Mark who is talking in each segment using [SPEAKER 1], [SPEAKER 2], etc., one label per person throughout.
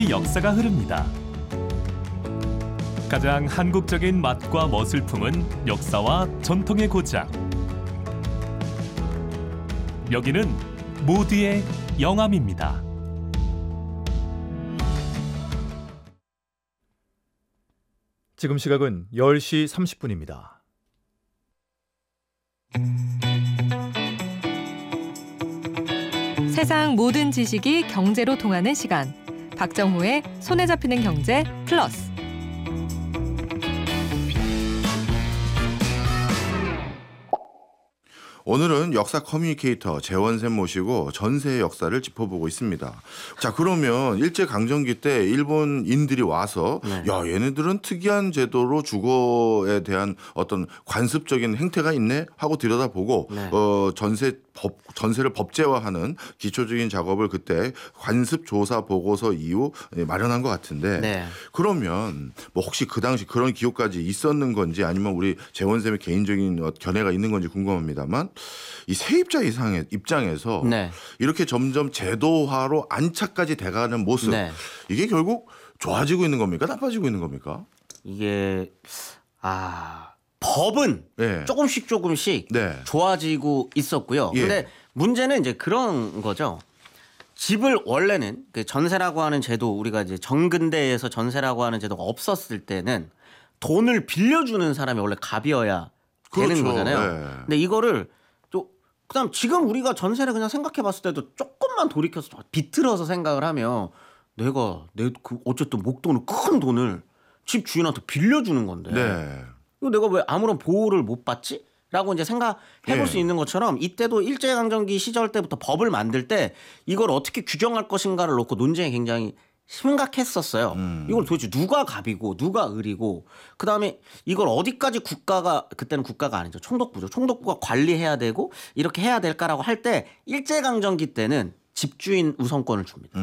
[SPEAKER 1] 역사가 흐릅니다. 가장 한국적인 맛과 멋을품은 역사와 전통의 고장. 여기는 모두의 영암입니다.
[SPEAKER 2] 지금 시각은 10시 30분입니다.
[SPEAKER 3] 세상 모든 지식이 경제로 통하는 시간. 박정호의 손에 잡히는 경제 플러스.
[SPEAKER 4] 오늘은 역사 커뮤니케이터 재원샘 모시고 전세의 역사를 짚어보고 있습니다. 자, 그러면 일제강점기 때 일본인들이 와서 야, 얘네들은 특이한 제도로 주거에 대한 어떤 관습적인 행태가 있네 하고 들여다보고 전세를 법제화하는 기초적인 작업을 그때 관습조사 보고서 이후 마련한 것 같은데 그러면 뭐 혹시 그 당시 그런 기록까지 있었는 건지 아니면 우리 재원샘의 개인적인 견해가 있는 건지 궁금합니다만 이 세입자 입장에서 이렇게 점점 제도화로 안착까지 돼가는 모습 이게 결국 좋아지고 있는 겁니까? 나빠지고 있는 겁니까?
[SPEAKER 5] 이게 법은 조금씩 좋아지고 있었고요. 근데 문제는 이제 그런 거죠. 집을 원래는 그 전세라고 하는 제도, 우리가 이제 정근대에서 전세라고 하는 제도가 없었을 때는 돈을 빌려주는 사람이 원래 갑이어야 되는 거잖아요. 근데 이거를 그다음 지금 우리가 전세를 그냥 생각해봤을 때도 조금만 돌이켜서 비틀어서 생각을 하면 내가 어쨌든 목돈을 큰 돈을 집 주인한테 빌려주는 건데 이거 내가 왜 아무런 보호를 못 받지? 라고 이제 생각해볼 수 있는 것처럼 이때도 일제강점기 시절 때부터 법을 만들 때 이걸 어떻게 규정할 것인가를 놓고 논쟁이 굉장히 심각했었어요. 이걸 도대체 누가 갑이고 누가 을이고 그다음에 이걸 어디까지 국가가, 그때는 국가가 아니죠. 총독부죠. 총독부가 관리해야 되고 이렇게 해야 될까라고 할 때 일제강점기 때는 집주인 우선권을 줍니다.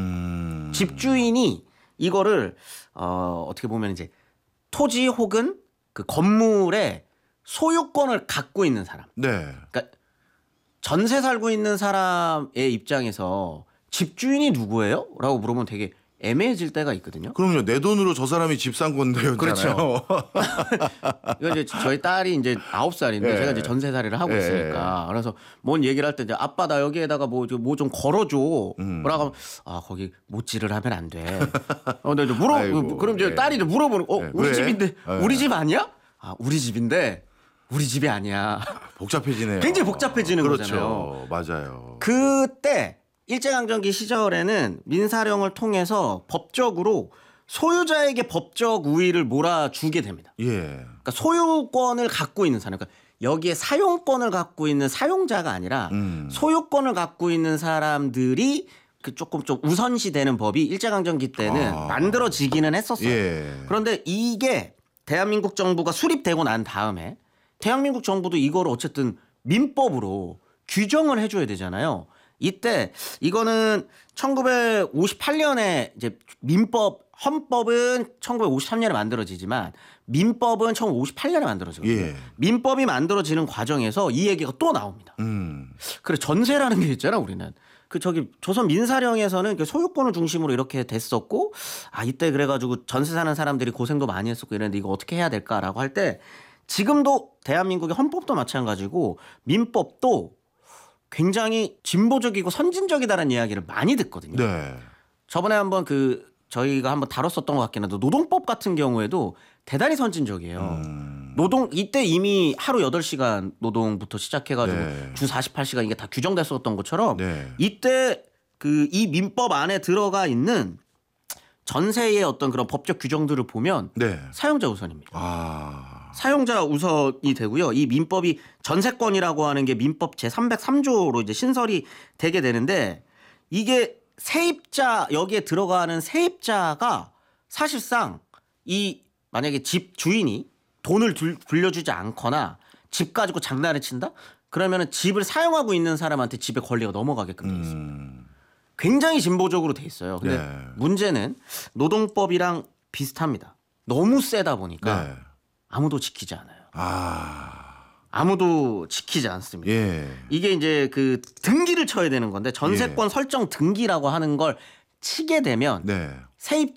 [SPEAKER 5] 집주인이 이거를 어떻게 보면 이제 토지 혹은 그 건물의 소유권을 갖고 있는 사람. 그러니까 전세 살고 있는 사람의 입장에서 집주인이 누구예요? 라고 물어보면 되게 애매해질 때가 있거든요.
[SPEAKER 4] 그럼요. 내 돈으로 저 사람이 집 산 건데요.
[SPEAKER 5] 그렇죠. 이거 이제 저희 딸이 이제 9살인데 제가 이제 전세살이를 하고 있으니까 그래서 뭔 얘기를 할 때 이제 아빠 나 여기에다가 뭐 좀 걸어줘. 뭐라고 하면 거기 못질을 하면 안 돼. 근데 이제 그럼 이제 딸이 이제 물어보는 우리 집인데 우리 집 아니야? 우리 집인데 우리 집이 아니야.
[SPEAKER 4] 복잡해지네요.
[SPEAKER 5] 굉장히 복잡해지는 거잖아요.
[SPEAKER 4] 맞아요.
[SPEAKER 5] 그때 일제강점기 시절에는 민사령을 통해서 법적으로 소유자에게 법적 우위를 몰아주게 됩니다. 그러니까 소유권을 갖고 있는 사람, 그러니까 여기에 사용권을 갖고 있는 사용자가 아니라 소유권을 갖고 있는 사람들이 조금 좀 우선시되는 법이 일제강점기 때는 만들어지기는 했었어요. 그런데 이게 대한민국 정부가 수립되고 난 다음에 대한민국 정부도 이거를 어쨌든 민법으로 규정을 해줘야 되잖아요. 이때 이거는 1958년에 이제 헌법은 1953년에 만들어지지만 민법은 1958년에 만들어지거든요. 민법이 만들어지는 과정에서 이 얘기가 또 나옵니다. 그래 전세라는 게 있잖아 우리는. 조선 민사령에서는 소유권을 중심으로 이렇게 됐었고 이때 그래가지고 전세 사는 사람들이 고생도 많이 했었고 이랬는데 이거 어떻게 해야 될까라고 할 때 지금도 대한민국의 헌법도 마찬가지고 민법도 굉장히 진보적이고 선진적이다라는 이야기를 많이 듣거든요. 저번에 한번 저희가 한번 다뤘었던 것 같긴 한데 노동법 같은 경우에도 대단히 선진적이에요. 이때 이미 하루 8시간 노동부터 시작해가지고 주 48시간 이게 다 규정됐었던 것처럼 이때 이 민법 안에 들어가 있는 전세의 어떤 그런 법적 규정들을 보면 사용자 우선입니다. 사용자 우선이 되고요. 이 민법이 전세권이라고 하는 게 민법 제303조로 이제 신설이 되게 되는데 이게 여기에 들어가는 세입자가 사실상 만약에 집 주인이 돈을 불려주지 않거나 집 가지고 장난을 친다? 그러면은 집을 사용하고 있는 사람한테 집의 권리가 넘어가게끔 돼 있습니다. 굉장히 진보적으로 돼 있어요. 근데 문제는 노동법이랑 비슷합니다. 너무 세다 보니까 아무도 지키지 않아요. 아무도 지키지 않습니다. 이게 이제 등기를 쳐야 되는 건데 전세권 설정 등기라고 하는 걸 치게 되면 세입